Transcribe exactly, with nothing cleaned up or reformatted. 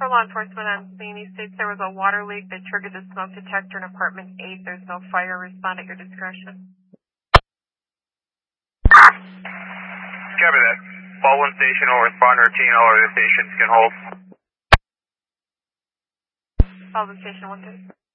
law enforcement on scene. He states there was a water leak that triggered the smoke detector in apartment eight. There's no fire. Respond at your discretion. Copy that. Baldwin Station will respond to routine. All other stations can hold. Baldwin Station one two.